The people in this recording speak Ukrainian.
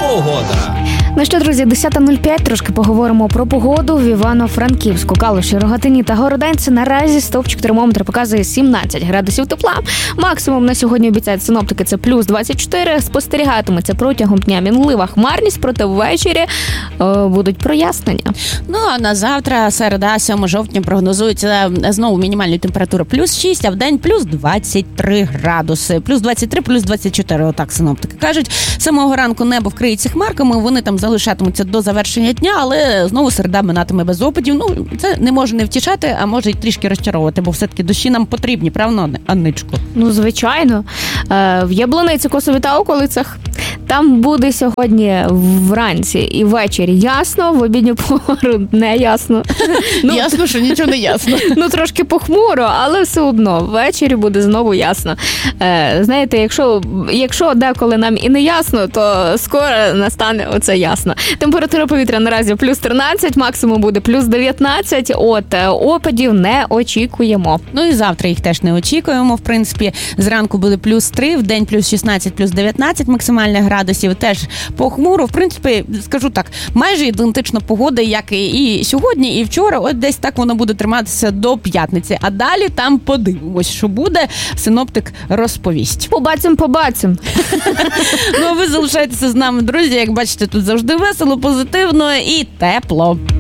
Погода. Ну що, друзі, 10:05, трошки поговоримо про погоду в Івано-Франківську, Калуші, Рогатині та Городенці. Наразі стовпчик термометра показує 17 градусів тепла. Максимум на сьогодні обіцяють синоптики – це плюс 24. Спостерігатиметься протягом дня мінлива хмарність, проте ввечері будуть прояснення. Ну, а на завтра, середа, 7 жовтня, прогнозується знову мінімальна температура плюс 6, а в день плюс 23 градуси. Плюс 23, плюс 24, отак синоптики кажуть. З самого ранку небо вкриється хмарками, вони там залишатимуться до завершення дня, але знову середа минатиме без опадів. Ну, це не може не втішати, а може й трішки розчаровувати, бо все-таки дощі нам потрібні, правда, Анничко? Ну, звичайно. В Яблуниці, Косові та околицях. Там буде сьогодні вранці і ввечері ясно, в обідню пору не ясно. Ясно, що нічого не ясно. Ну, трошки похмуро, але все одно ввечері буде знову ясно. Знаєте, якщо деколи нам і не ясно, то скоро настане оце ясно. Температура повітря наразі плюс 13, максимум буде плюс 19, опадів не очікуємо. Ну і завтра їх теж не очікуємо, в принципі. Зранку буде плюс 3, в день плюс 16, плюс 19 максимальних градусів, теж похмуро. В принципі, скажу так, майже ідентична погода, як і сьогодні, і вчора. От десь так воно буде триматися до п'ятниці. А далі там подивимось, що буде. Синоптик розповість. Побачим. Ну, а ви залишайтеся з нами, друзі. Як бачите, тут завжди весело, позитивно і тепло.